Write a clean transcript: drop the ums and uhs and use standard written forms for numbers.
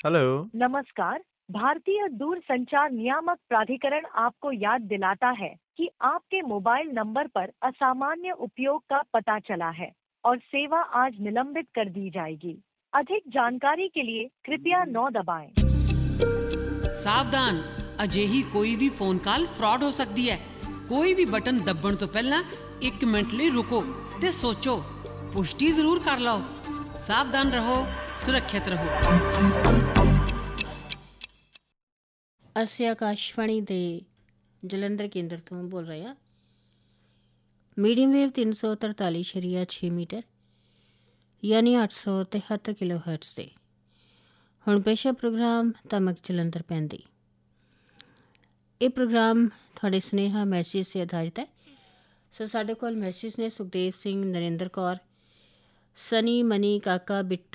Hello. नमस्कार। भारतीय दूरसंचार नियामक प्राधिकरण आपको याद दिलाता है कि आपके मोबाइल नंबर पर असामान्य उपयोग का पता चला है और सेवा आज निलंबित कर दी जाएगी। अधिक जानकारी के लिए कृपया 9 दबाएं। ਸਾਵਧਾਨ, ਅਜਿਹੀ ਕੋਈ ਵੀ ਫੋਨ ਕਾਲ ਫਰਾਡ ਹੋ ਸਕਦੀ ਹੈ। ਕੋਈ ਵੀ ਬਟਨ ਦੱਬਣ ਤੋਂ ਪਹਿਲਾਂ 1 ਮਿੰਟ ਲਈ ਰੁਕੋ ਤੇ ਸੋਚੋ। ਪੁਸ਼ਟੀ ਜ਼ਰੂਰ ਕਰ ਲਓ। ਸਾਵਧਾਨ ਰਹੋ, ਸੁਰੱਖਿਅਤ ਰਹੋ। ਅਸੀਂ ਆਕਾਸ਼ਵਾਣੀ ਦੇ ਜਲੰਧਰ ਕੇਂਦਰ ਤੋਂ ਬੋਲ ਰਹੇ ਹਾਂ। ਮੀਡੀਅਮ ਵੇਵ 343.6 ਮੀਟਰ ਯਾਨੀ 873 ਕਿਲੋ ਹਰਟਜ਼ 'ਤੇ। ਹੁਣ ਪੇਸ਼ਾ ਪ੍ਰੋਗਰਾਮ ਧਮਕ ਜਲੰਧਰ ਪੈਂਦੀ। ਇਹ ਪ੍ਰੋਗਰਾਮ ਤੁਹਾਡੇ ਸੁਨੇਹਾ ਮੈਸੇਜ 'ਤੇ ਆਧਾਰਿਤ ਹੈ। ਸੋ ਸਾਡੇ ਕੋਲ ਮੈਸੇਜ ਨੇ ਸੁਖਦੇਵ ਸਿੰਘ, ਨਰਿੰਦਰ ਕੌਰ, ਸਨੀ, ਮਨੀ, ਕਾਕਾ, ਬਿੱਟੂ,